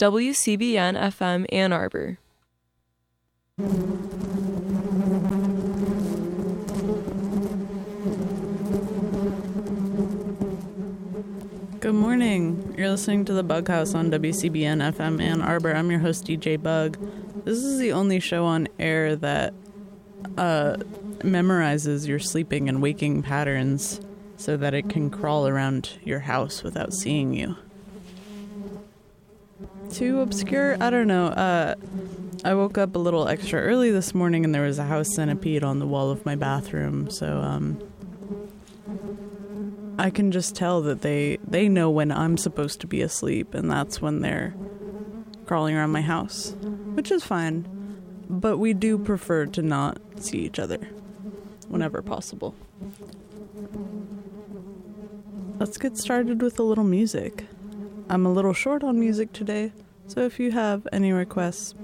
WCBN FM Ann Arbor. Good morning. You're listening to The Bug House on WCBN FM Ann Arbor. I'm your host, DJ Bug. This is the only show on air that memorizes your sleeping and waking patterns so that it can crawl around your house without seeing you. Too obscure? I don't know. I woke up a little extra early this morning and there was a house centipede on the wall of my bathroom, so I can just tell that they know when I'm supposed to be asleep, and that's when they're crawling around my house, which is fine, but we do prefer to not see each other whenever possible. Let's get started with a little music. I'm a little short on music today, so if you have any requests,